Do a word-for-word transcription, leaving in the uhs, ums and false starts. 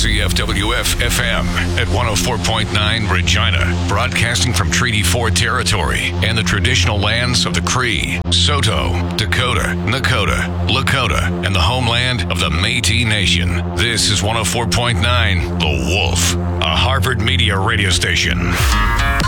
C F W F F M at one oh four point nine Regina, broadcasting from Treaty four territory and the traditional lands of the Cree, Saulteaux, Dakota, Nakota, Lakota, and the homeland of the Métis Nation. This is one oh four point nine The Wolf, a Harvard Media radio station.